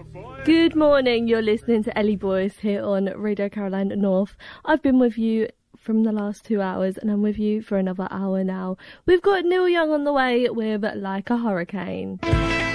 Good morning, you're listening to Ellie Boyce here on Radio Carolina North. I've been with you from the last 2 hours and I'm with you for another hour now. We've got Neil Young on the way with Like a Hurricane.